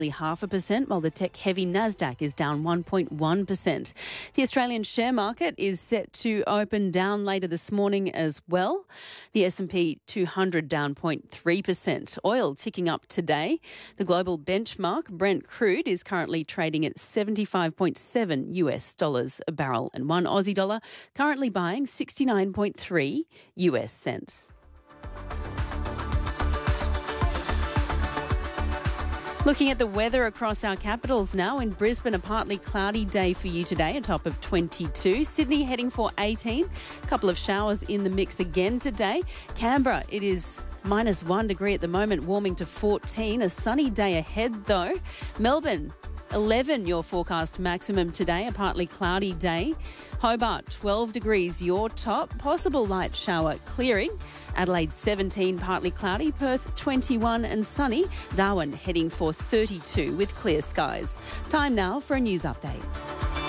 0.5%, while the tech-heavy Nasdaq is down 1.1%. The Australian share market is set to open down later this morning as well. The S&P 200 down 0.3%. Oil ticking up today. The global benchmark, Brent crude, is currently trading at $75.7 US a barrel, and one Aussie dollar currently buying 69.3 US cents. Looking at the weather across our capitals now. In Brisbane, a partly cloudy day for you today, a top of 22. Sydney heading for 18. A couple of showers in the mix again today. Canberra, it is -1 degree at the moment, warming to 14. A sunny day ahead though. Melbourne, 11 your forecast maximum today, a partly cloudy day. Hobart, 12 degrees your top, possible light shower clearing. Adelaide 17, partly cloudy. Perth 21 and sunny. Darwin heading for 32 with clear skies. Time now for a news update.